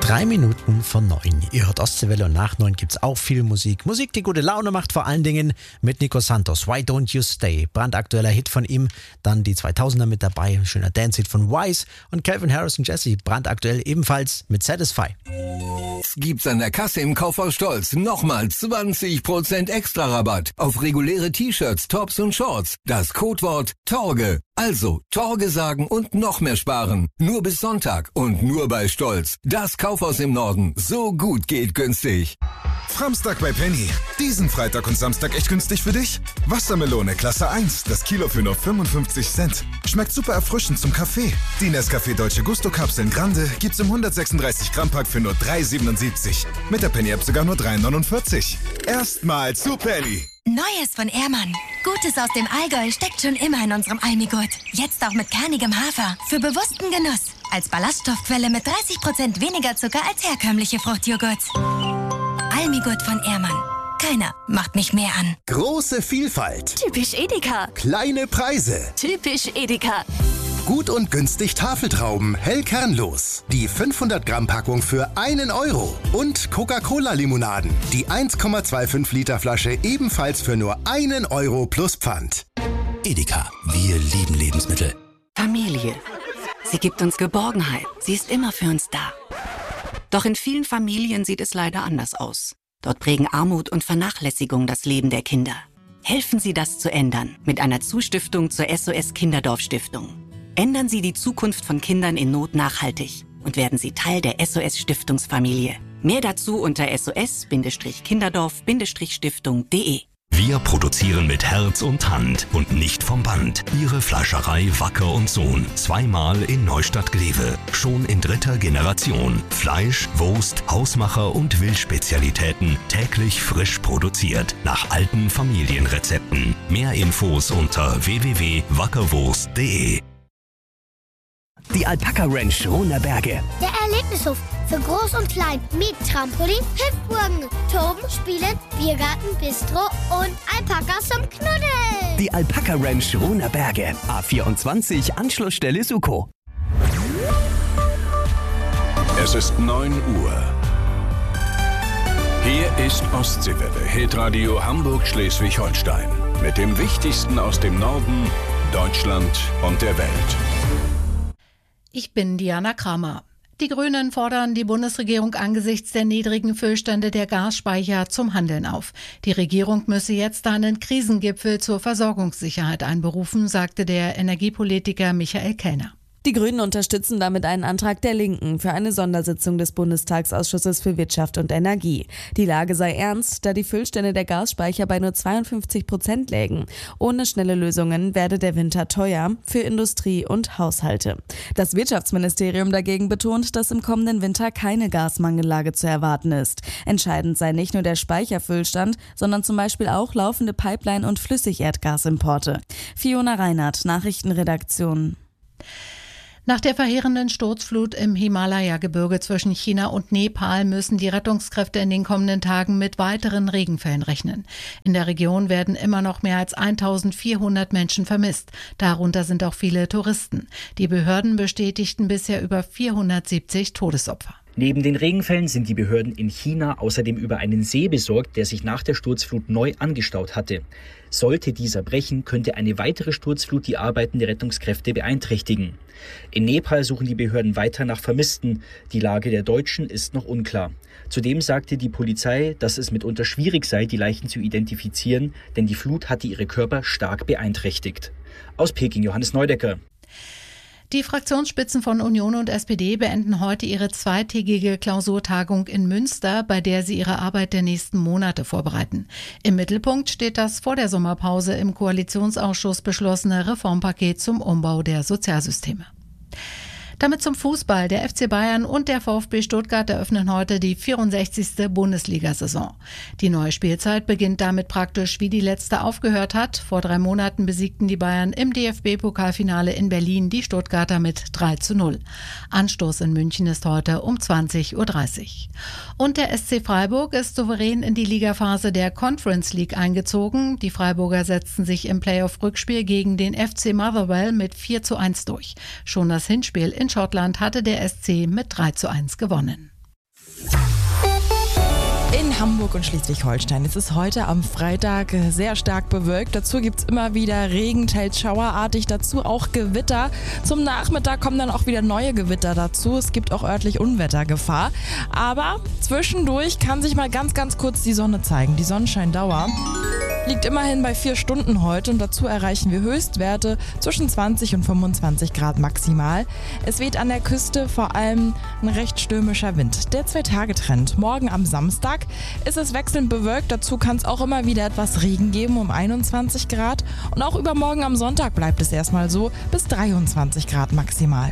8:03. Ihr hört Ostseewelle und nach 9 gibt's auch viel Musik. Musik, die gute Laune macht, vor allen Dingen mit Nico Santos. Why Don't You Stay? Brandaktueller Hit von ihm. Dann die 2000er mit dabei. Schöner Dance-Hit von Wise. Und Calvin Harris und Jesse. Brandaktuell ebenfalls mit Satisfy. Gibt's an der Kasse im Kaufhaus Stolz nochmal 20% extra Rabatt auf reguläre T-Shirts, Tops und Shorts. Das Codewort TORGE. Also Torge sagen und noch mehr sparen. Nur bis Sonntag und nur bei Stolz. Das Kaufhaus im Norden. So gut geht günstig. Framstag bei Penny. Diesen Freitag und Samstag echt günstig für dich? Wassermelone Klasse 1, das Kilo für nur 55 Cent. Schmeckt super erfrischend zum Kaffee. Die Nescafé Dolce Gusto Kapseln Grande gibt's im 136 Gramm Pack für nur 3,77. Mit der Penny App sogar nur 3,49. Erstmal zu Penny. Neues von Ehrmann. Gutes aus dem Allgäu steckt schon immer in unserem Almigurt. Jetzt auch mit kernigem Hafer. Für bewussten Genuss. Als Ballaststoffquelle mit 30% weniger Zucker als herkömmliche Fruchtjoghurt. Almigurt von Ehrmann. Keiner macht mich mehr an. Große Vielfalt. Typisch Edeka. Kleine Preise. Typisch Edeka. Gut und günstig Tafeltrauben, hell kernlos. Die 500 Gramm Packung für 1 Euro. Und Coca-Cola-Limonaden. Die 1,25 Liter Flasche ebenfalls für nur 1 Euro plus Pfand. Edeka, wir lieben Lebensmittel. Familie. Sie gibt uns Geborgenheit. Sie ist immer für uns da. Doch in vielen Familien sieht es leider anders aus. Dort prägen Armut und Vernachlässigung das Leben der Kinder. Helfen Sie, das zu ändern mit einer Zustiftung zur SOS Kinderdorf Stiftung. Ändern Sie die Zukunft von Kindern in Not nachhaltig und werden Sie Teil der SOS-Stiftungsfamilie. Mehr dazu unter sos-kinderdorf-stiftung.de. Wir produzieren mit Herz und Hand und nicht vom Band. Ihre Fleischerei Wacker und Sohn. 2-mal in Neustadt-Glewe. Schon in 3. Generation. Fleisch, Wurst, Hausmacher und Wildspezialitäten. Täglich frisch produziert. Nach alten Familienrezepten. Mehr Infos unter www.wackerwurst.de. Die Alpaka Ranch Runerberge. Der Erlebnishof für Groß und Klein mit Trampolin, Hüpfburgen, Toben, Spielen, Biergarten, Bistro und Alpakas zum Knuddeln. Die Alpaka Ranch Runerberge. A24 Anschlussstelle Suko. Es ist 9 Uhr. Hier ist Ostseewelle, Hitradio Hamburg-Schleswig-Holstein. Mit dem Wichtigsten aus dem Norden, Deutschland und der Welt. Ich bin Diana Kramer. Die Grünen fordern die Bundesregierung angesichts der niedrigen Füllstände der Gasspeicher zum Handeln auf. Die Regierung müsse jetzt einen Krisengipfel zur Versorgungssicherheit einberufen, sagte der Energiepolitiker Michael Kellner. Die Grünen unterstützen damit einen Antrag der Linken für eine Sondersitzung des Bundestagsausschusses für Wirtschaft und Energie. Die Lage sei ernst, da die Füllstände der Gasspeicher bei nur 52% lägen. Ohne schnelle Lösungen werde der Winter teuer für Industrie und Haushalte. Das Wirtschaftsministerium dagegen betont, dass im kommenden Winter keine Gasmangellage zu erwarten ist. Entscheidend sei nicht nur der Speicherfüllstand, sondern zum Beispiel auch laufende Pipeline- und Flüssigerdgasimporte. Fiona Reinhardt, Nachrichtenredaktion. Nach der verheerenden Sturzflut im Himalaya-Gebirge zwischen China und Nepal müssen die Rettungskräfte in den kommenden Tagen mit weiteren Regenfällen rechnen. In der Region werden immer noch mehr als 1400 Menschen vermisst. Darunter sind auch viele Touristen. Die Behörden bestätigten bisher über 470 Todesopfer. Neben den Regenfällen sind die Behörden in China außerdem über einen See besorgt, der sich nach der Sturzflut neu angestaut hatte. Sollte dieser brechen, könnte eine weitere Sturzflut die Arbeiten der Rettungskräfte beeinträchtigen. In Nepal suchen die Behörden weiter nach Vermissten. Die Lage der Deutschen ist noch unklar. Zudem sagte die Polizei, dass es mitunter schwierig sei, die Leichen zu identifizieren, denn die Flut hatte ihre Körper stark beeinträchtigt. Aus Peking Johannes Neudecker. Die Fraktionsspitzen von Union und SPD beenden heute ihre zweitägige Klausurtagung in Münster, bei der sie ihre Arbeit der nächsten Monate vorbereiten. Im Mittelpunkt steht das vor der Sommerpause im Koalitionsausschuss beschlossene Reformpaket zum Umbau der Sozialsysteme. Damit zum Fußball. Der FC Bayern und der VfB Stuttgart eröffnen heute die 64. Bundesliga-Saison. Die neue Spielzeit beginnt damit praktisch, wie die letzte aufgehört hat. Vor 3 Monaten besiegten die Bayern im DFB-Pokalfinale in Berlin die Stuttgarter mit 3:0. Anstoß in München ist heute um 20:30 Uhr. Und der SC Freiburg ist souverän in die Ligaphase der Conference League eingezogen. Die Freiburger setzten sich im Playoff-Rückspiel gegen den FC Motherwell mit 4:1 durch. Schon das Hinspiel in Schottland hatte der SC mit 3:1 gewonnen. In Hamburg und Schleswig-Holstein ist es heute am Freitag sehr stark bewölkt. Dazu gibt es immer wieder Regen, teils schauerartig, dazu auch Gewitter. Zum Nachmittag kommen dann auch wieder neue Gewitter dazu. Es gibt auch örtlich Unwettergefahr. Aber zwischendurch kann sich mal ganz kurz die Sonne zeigen. Die Sonnenscheindauer liegt immerhin bei 4 Stunden heute und dazu erreichen wir Höchstwerte zwischen 20 und 25 Grad maximal. Es weht an der Küste vor allem ein recht stürmischer Wind. Der 2-Tage-Trend. Morgen am Samstag ist es wechselnd bewölkt. Dazu kann es auch immer wieder etwas Regen geben um 21 Grad. Und auch übermorgen am Sonntag bleibt es erstmal so bis 23 Grad maximal.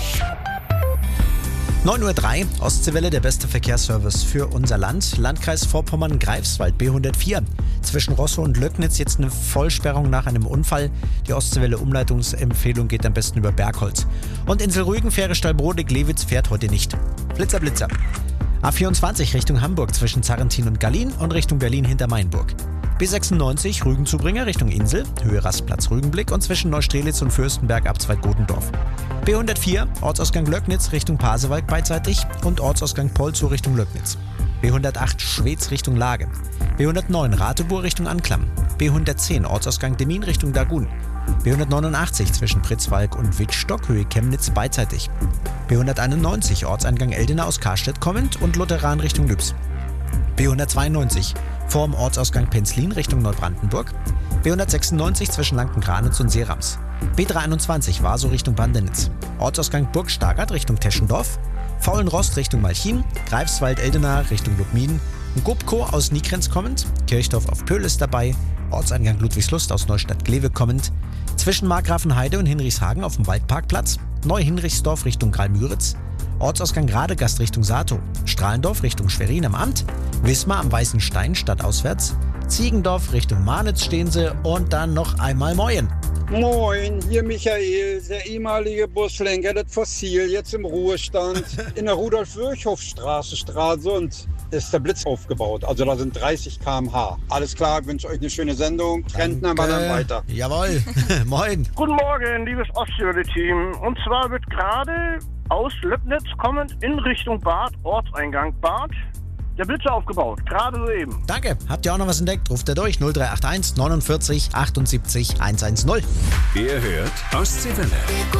9:03 Uhr, Ostseewelle, der beste Verkehrsservice für unser Land. Landkreis Vorpommern-Greifswald, B104. Zwischen Rosso und Löcknitz jetzt eine Vollsperrung nach einem Unfall. Die Ostseewelle-Umleitungsempfehlung geht am besten über Bergholz. Und Insel Rügen, Fähre Stallbrode-Glewitz fährt heute nicht. Blitzer, Blitzer. A24 Richtung Hamburg zwischen Zarrentin und Gallien und Richtung Berlin hinter Mainburg. B96 Rügenzubringer Richtung Insel, Höhe Rastplatz Rügenblick und zwischen Neustrelitz und Fürstenberg Abzweig Gotendorf. B104 Ortsausgang Löcknitz Richtung Pasewalk beidseitig und Ortsausgang Polzow Richtung Löcknitz. B108 Schwez Richtung Lage. B109 Rateburg Richtung Anklam. B110 Ortsausgang Demmin Richtung Dagun. B189 zwischen Pritzwalk und Wittstock Höhe Chemnitz beidseitig. B191 Ortseingang Eldena aus Karstedt kommend und Lutheran Richtung Lübs. B192 vorm Ortsausgang Penzlin Richtung Neubrandenburg. B196 zwischen Lanken-Granitz und Seerams. B321 Warsow Richtung Bandenitz. Ortsausgang Burgstargard Richtung Teschendorf. Faulenrost Richtung Malchin. Greifswald-Eldena Richtung Lubmin. Gubko aus Nikrenz kommend. Kirchdorf auf Pöhl ist dabei. Ortseingang Ludwigslust aus Neustadt-Glewe kommend. Zwischen Markgrafenheide und Hinrichshagen auf dem Waldparkplatz. Neu-Hinrichsdorf Richtung Graal-Müritz. Ortsausgang Radegast Richtung Sato. Strahlendorf Richtung Schwerin am Amt. Wismar am Weißen Stein stadtauswärts. Ziegendorf Richtung Marnitz stehen sie und dann noch einmal Moin. Moin, hier Michael, der ehemalige Buslenker, das Fossil, jetzt im Ruhestand. In der Rudolf-Virchow-Straße, Stralsund, ist der Blitz aufgebaut. Also da sind 30 km/h. Alles klar, ich wünsche euch eine schöne Sendung. Rentner ballern weiter. Jawohl, moin. Guten Morgen, liebes Ostseewelle-Team. Und zwar wird gerade aus Löcknitz kommend in Richtung Bad, Ortseingang Bad, der Blitzer aufgebaut, gerade soeben. Danke. Habt ihr auch noch was entdeckt? Ruft ihr durch 0381 49 78 110. Ihr hört Ostseewelle.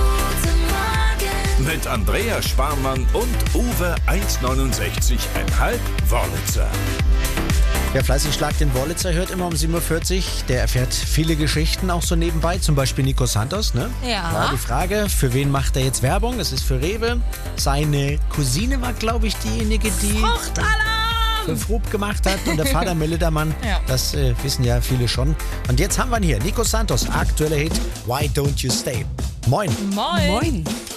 Mit Andrea Sparmann und Uwe 1,69,5 Wörlitzer. Wer fleißig Schlag den Wörlitzer hört, immer um 7:40 Uhr, der erfährt viele Geschichten auch so nebenbei. Zum Beispiel Nico Santos, ne? Ja. War die Frage, für wen macht er jetzt Werbung? Es ist für Rewe. Seine Cousine war, glaube ich, diejenige, die für Frub gemacht hat. Und der Vater Meledermann, Ja. Das wissen ja viele schon. Und jetzt haben wir ihn hier, Nico Santos, aktueller Hit, Why Don't You Stay? Moin. Moin.